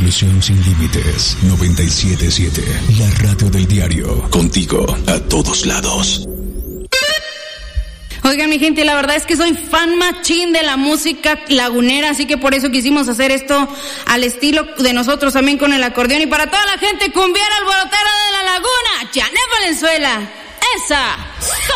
Revolución sin límites. 97.7. La radio del diario. Contigo a todos lados. Oigan, mi gente, la verdad es que soy fan machín de la música lagunera, así que por eso quisimos hacer esto al estilo de nosotros también con el acordeón. Y para toda la gente cumbiera alborotera de la laguna, Janet Valenzuela, esa